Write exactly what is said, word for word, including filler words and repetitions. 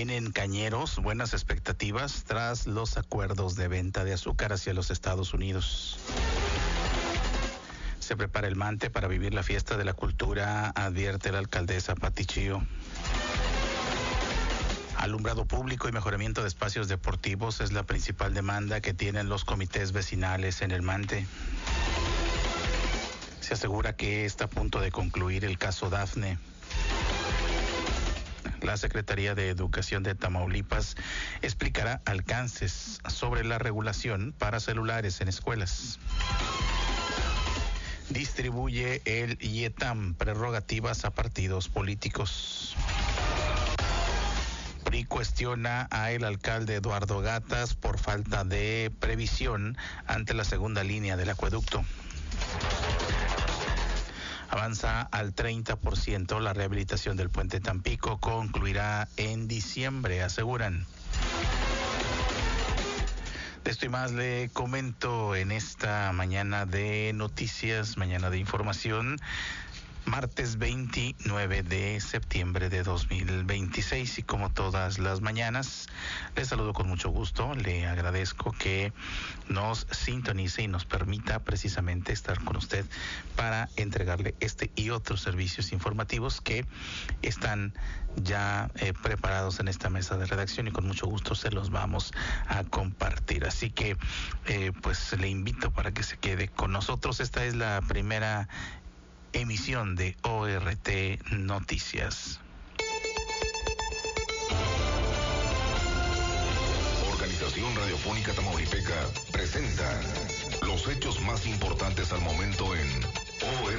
Tienen cañeros buenas expectativas tras los acuerdos de venta de azúcar hacia los Estados Unidos. Se prepara el Mante para vivir la fiesta de la cultura, advierte la alcaldesa Pati Chío. Alumbrado público y mejoramiento de espacios deportivos es la principal demanda que tienen los comités vecinales en el Mante. Se asegura que está a punto de concluir el caso Dafne. La Secretaría de Educación de Tamaulipas explicará alcances sobre la regulación para celulares en escuelas. Distribuye el I E T A M prerrogativas a partidos políticos. P R I cuestiona a el alcalde Eduardo Gatas por falta de previsión ante la segunda línea del acueducto. Avanza al treinta por ciento la rehabilitación del puente Tampico, concluirá en diciembre, aseguran. De esto y más le comento en esta mañana de noticias, mañana de información, martes veintinueve de septiembre de dos mil veintiséis, y como todas las mañanas, le saludo con mucho gusto, le agradezco que nos sintonice y nos permita precisamente estar con usted para entregarle este y otros servicios informativos que están ya eh, preparados en esta mesa de redacción, y con mucho gusto se los vamos a compartir. Así que eh, pues le invito para que se quede con nosotros. Esta es la primera emisión de O R T Noticias. Organización Radiofónica Tamaulipeca presenta los hechos más importantes al momento en O R T